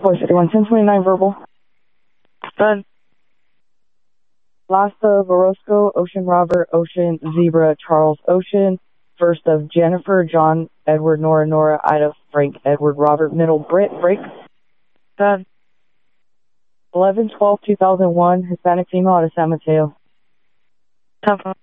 Voice 51, 1029 verbal. Done. Last of Orozco, Ocean Robert, Ocean Zebra, Charles Ocean. First of Jennifer, John, Edward, Nora, Nora, Ida, Frank, Edward, Robert, Middle, Brit, break. Done. 11/12/2001, Hispanic female out of San Mateo. Tempo.